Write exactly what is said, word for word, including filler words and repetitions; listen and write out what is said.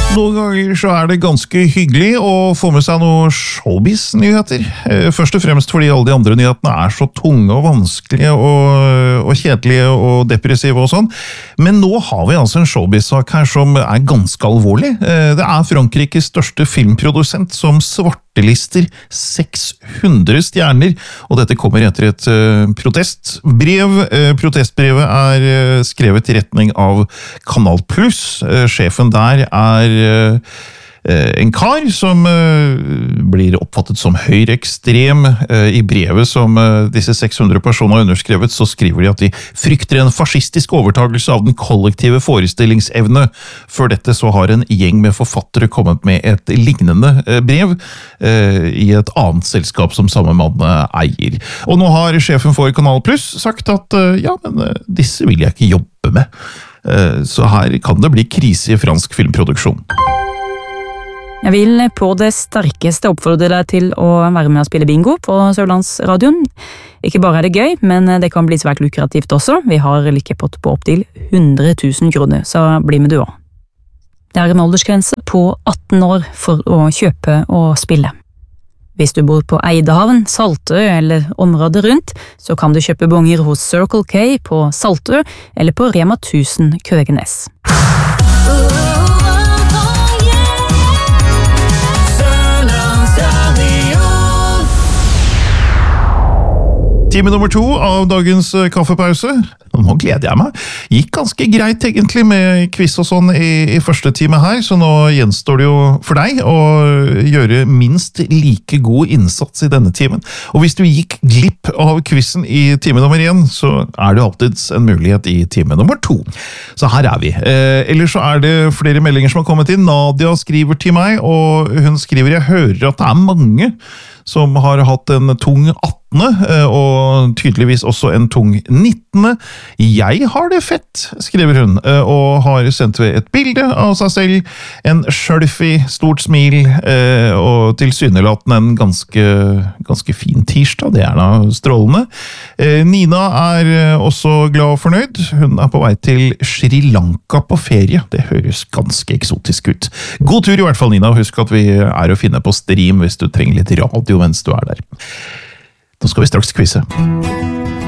Noen ganger så er det ganske hyggelig å få med seg noen showbiz-nyheter. Først og fremst fordi alle de andre nyhetene er så tunge og vanskelige og, og kjedelige og depressive og sånn. Men nå har vi altså en showbiz-sak her som er ganske alvorlig. Det er Frankrikes største filmprodusent som svartelister seks hundre stjerner, og dette kommer etter et uh, protestbrev. Uh, protestbrevet er uh, skrevet i retning av Kanal Plus. Uh, sjefen der er uh, en kar som uh, blir oppfattet som høyreekstrem. Uh, I brevet som uh, disse seks hundre personer har underskrevet, så skriver de at de frykter en fascistisk overtagelse av den kollektive forestillingsevne. Før dette så har en gjeng med forfattere kommet med et lignende uh, brev uh, i et annet selskap som samme mann uh, eier. Og nå har sjefen for Kanal Plus sagt at uh, ja, men uh, disse vil jeg ikke jobbe med. Uh, så her kan det bli krise i fransk filmproduksjon. Jeg vil på det sterkeste oppfordre deg til å være med og spille bingo på Sørlandsradioen. Ikke bare er det gøy, men det kan bli svært lukrativt også. Vi har likepott på opptil hundre tusen kroner, så bli med du også. Det er en aldersgrense på atten år for å kjøpe og spille. Hvis du bor på Eidehavn, Saltø eller området rundt, så kan du kjøpe bonger hos Circle K på Saltø eller på Rema tusen Køgenes. Time nummer to av dagens kaffepause. Nå gleder jeg meg. Gikk ganske greit egentlig med quiz og sånn i, i første time her, så nå gjenstår det jo for deg å gjøre minst like god innsats i denne timen. Og hvis du gikk glipp av quizen i time nummer én, så er det alltid en mulighet i time nummer to. Så her er vi. Eh, ellers så er det flere meldinger som har kommet inn. Nadia skriver til meg, og hun skriver, jeg hører at det er mange som har hatt en tung attende, og tydeligvis også en tung nittende. Jeg har det fett, skriver hun, og har sendt ved et bilde av seg selv, en selfie, stort smil, og tilsynelatende en ganske, ganske fin tirsdag, det er da strålende. Nina er også glad og fornøyd, hun er på vei til Sri Lanka på ferie, det høres ganske eksotisk ut. God tur i hvert fall, Nina, husk at vi er å finne på stream hvis du trenger litt radio mens du er der. Nå skal vi straks quize.